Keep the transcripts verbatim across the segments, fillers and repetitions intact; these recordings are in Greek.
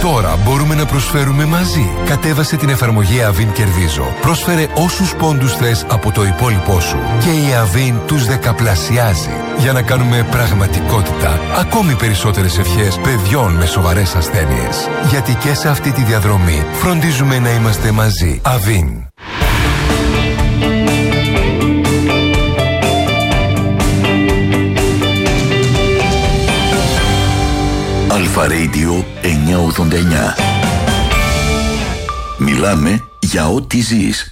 Τώρα μπορούμε να προσφέρουμε μαζί. Κατέβασε την εφαρμογή Avin Κερδίζω. Πρόσφερε όσους πόντους θες από το υπόλοιπό σου. Και η Avin τους δεκαπλασιάζει. Για να κάνουμε πραγματικότητα ακόμη περισσότερες ευχές παιδιών με σοβαρές ασθένειες. Γιατί και σε αυτή τη διαδρομή φροντίζουμε να είμαστε μαζί. Avin. Αλφα Radio εννιακόσια ογδόντα εννιά. Μιλάμε για ό,τι ζεις.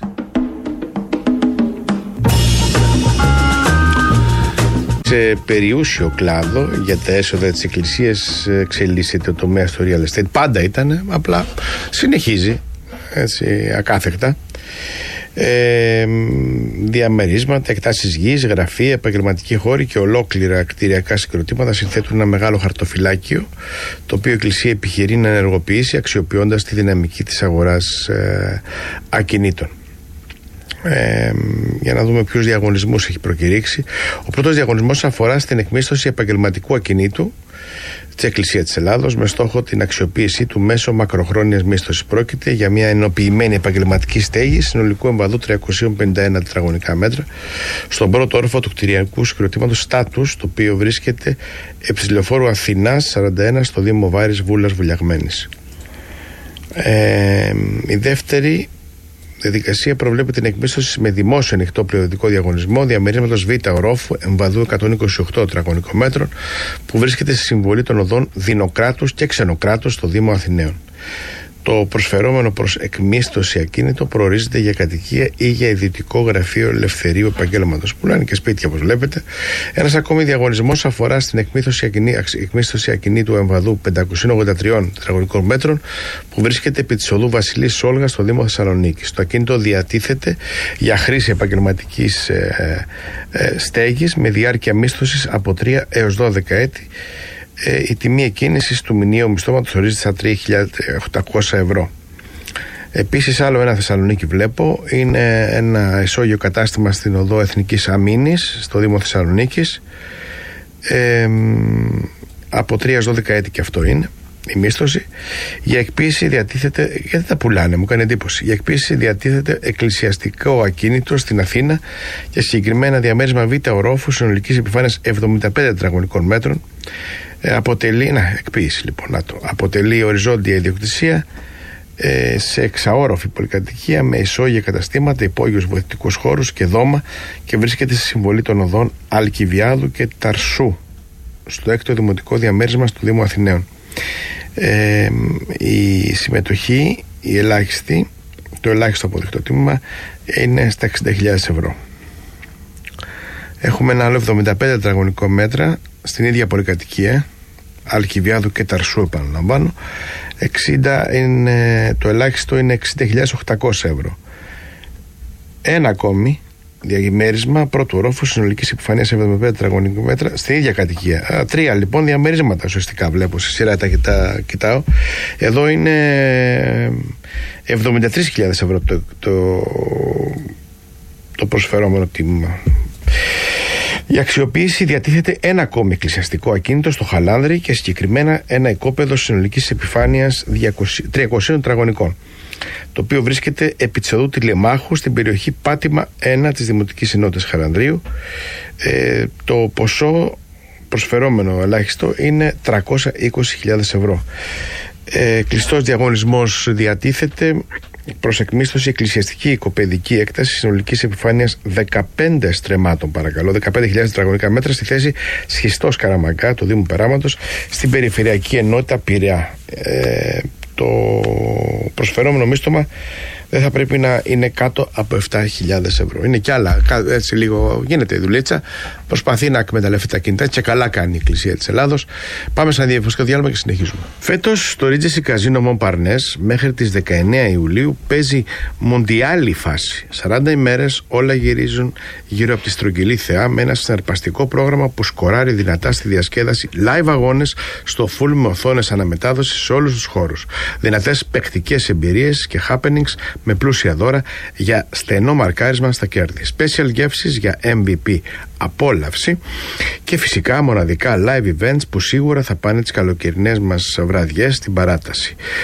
Σε περιούσιο κλάδο για τα έσοδα της Εκκλησίας εξελίσσεται ο τομέας του real estate. Πάντα ήταν, απλά συνεχίζει έτσι ακάθεκτα. Ε, διαμερίσματα, εκτάσεις γης, γραφεία, επαγγελματικοί χώροι και ολόκληρα κτηριακά συγκροτήματα συνθέτουν ένα μεγάλο χαρτοφυλάκιο, το οποίο η Εκκλησία επιχειρεί να ενεργοποιήσει αξιοποιώντας τη δυναμική της αγοράς ε, ακινήτων. Ε, για να δούμε ποιους διαγωνισμούς έχει προκηρύξει. Ο πρώτος διαγωνισμός αφορά στην εκμίσθωση επαγγελματικού ακινήτου της Εκκλησίας της Ελλάδος με στόχο την αξιοποίησή του μέσω μακροχρόνιας μίσθωσης. Πρόκειται για μια ενοποιημένη επαγγελματική στέγη συνολικού εμβαδού τριακόσια πενήντα ένα τετραγωνικά μέτρα στον πρώτο όροφο του κτηριακού συγκροτήματος Στάτους, το οποίο βρίσκεται εψιλοφόρου Αθηνάς σαράντα ένα στο Δήμο Βάρης Βούλας Βουλιαγμένης. Ε, η δεύτερη διαδικασία προβλέπει την εκμίσθωση με δημόσιο ανοιχτό περιοδικό διαγωνισμό διαμερίσματος Β ορόφου εμβαδού εκατόν είκοσι οκτώ τετραγωνικών μέτρων που βρίσκεται στη συμβολή των οδών Δινοκράτους και Ξενοκράτους στο Δήμο Αθηναίων. Το προσφερόμενο προς εκμίσθωση ακίνητο προορίζεται για κατοικία ή για ιδιωτικό γραφείο ελευθερίου επαγγέλματος. Πουλάνε και σπίτια, όπως βλέπετε. Ένας ακόμη διαγωνισμός αφορά στην εκμίσθωση, ακινή, εκμίσθωση ακινήτου εμβαδού πεντακόσια ογδόντα τρία τετραγωνικών μέτρων που βρίσκεται επί της οδού Βασιλής Σόλγα στο Δήμο Θεσσαλονίκης. Το ακίνητο διατίθεται για χρήση επαγγελματικής ε, ε, στέγης με διάρκεια μίσθωσης από τρία έως δώδεκα έτη. Ε, η τιμή εκκίνησης του μηνιαίου μισθώματος ορίζεται στα τρεις χιλιάδες οκτακόσια ευρώ. Επίσης, άλλο ένα Θεσσαλονίκη βλέπω είναι ένα ισόγειο κατάστημα στην οδό Εθνικής Αμήνης στο Δήμο Θεσσαλονίκης. Ε, από τρία έως δώδεκα έτη και αυτό είναι η μίσθωση. Για εκποίηση διατίθεται, γιατί τα πουλάνε, μου κάνει εντύπωση. Για εκποίηση διατίθεται εκκλησιαστικό ακίνητο στην Αθήνα για συγκεκριμένα διαμέρισμα Β ορόφου συνολικής επιφάνειας εβδομήντα πέντε τετραγωνικών μέτρων. Ε, αποτελεί, να, εκποίηση λοιπόν, να το, αποτελεί οριζόντια ιδιοκτησία ε, σε εξαόροφη πολυκατοικία με ισόγεια καταστήματα, υπόγειους βοηθητικούς χώρους και δώμα και βρίσκεται στη συμβολή των οδών Αλκιβιάδου και Ταρσού στο έκτο δημοτικό διαμέρισμα του Δήμου Αθηναίων. Ε, η συμμετοχή, η ελάχιστη, το ελάχιστο αποδεκτό τίμημα είναι στα εξήντα χιλιάδες ευρώ. Έχουμε ένα άλλο εβδομήντα πέντε τετραγωνικό μέτρα στην ίδια πολυκατοικία Αλκιβιάδου και Ταρσού, επαναλαμβάνω. εξήντα είναι, το ελάχιστο είναι εξήντα χιλιάδες οκτακόσια ευρώ. Ένα ακόμη διαμέρισμα πρώτου ορόφου συνολικής επιφανείας εβδομήντα πέντε τετραγωνικά μέτρα στην ίδια κατοικία. Α, τρία λοιπόν διαμερίσματα ουσιαστικά βλέπω, σε σειρά τα κοιτά, κοιτάω. Εδώ είναι εβδομήντα τρεις χιλιάδες ευρώ το, το, το προσφερόμενο τίμημα. Η αξιοποίηση διατίθεται ένα ακόμη εκκλησιαστικό ακίνητο στο Χαλάνδρη και συγκεκριμένα ένα οικόπεδο συνολικής επιφάνειας τριακοσίων τετραγωνικών, το οποίο βρίσκεται επί της οδού Τηλεμάχου στην περιοχή Πάτημα ένα της Δημοτικής Ενότητας Χαλανδρίου. Ε, το ποσό προσφερόμενο ελάχιστο είναι τριακόσιες είκοσι χιλιάδες ευρώ. Ε, κλειστός διαγωνισμός διατίθεται προς εκμίσθωση εκκλησιαστική οικοπαιδική έκταση συνολικής επιφάνειας δεκαπέντε στρεμμάτων, παρακαλώ, δεκαπέντε χιλιάδες τετραγωνικά μέτρα στη θέση Σχιστός Καραμαγκά του Δήμου Περάματος στην Περιφερειακή Ενότητα Πειραιά. Ε, το προσφερόμενο μίσθωμα δεν θα πρέπει να είναι κάτω από επτά χιλιάδες ευρώ. Είναι κι άλλα, έτσι λίγο γίνεται η δουλίτσα. Προσπαθεί να εκμεταλλευτεί τα κινητά και καλά κάνει η Εκκλησία της Ελλάδος. Πάμε σε ένα διαφορετικό διάλογο και συνεχίζουμε. Φέτος στο Regency Casino Montparnasse μέχρι τις δεκαεννέα Ιουλίου παίζει μοντιάλη φάση. σαράντα ημέρες όλα γυρίζουν γύρω από τη στρογγυλή θεά με ένα συναρπαστικό πρόγραμμα που σκοράρει δυνατά στη διασκέδαση, live αγώνες στο full με οθόνες αναμετάδοση σε όλους τους χώρους. Δυνατές παικτικές εμπειρίες και happenings με πλούσια δώρα για στενό μαρκάρισμα στα κέρδη. Special γεύσεις για εμ βι πι απόλαυση και φυσικά μοναδικά live events που σίγουρα θα πάνε τις καλοκαιρινές μας βραδιές στην παράταση.